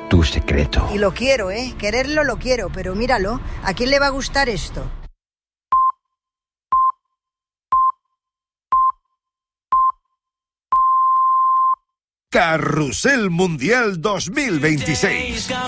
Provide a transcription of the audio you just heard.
tu secreto. Y lo quiero, quererlo lo quiero, pero míralo, ¿a quién le va a gustar esto? Carrusel Mundial 2026.